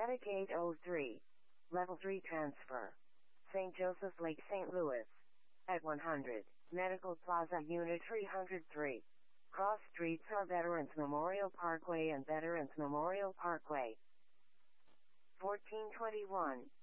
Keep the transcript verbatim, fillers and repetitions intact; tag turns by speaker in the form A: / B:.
A: Medicaid oh three. Level three transfer. Saint Joseph Lake, Saint Louis. At one hundred. Medical Plaza Unit three oh three. Cross streets are Veterans Memorial Parkway and Veterans Memorial Parkway. fourteen twenty-one.